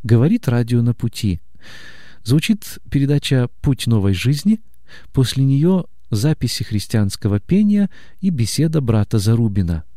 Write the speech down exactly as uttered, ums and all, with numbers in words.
Говорит радио «На пути». Звучит передача «Путь новой жизни». После нее записи христианского пения и беседа брата Зарубина.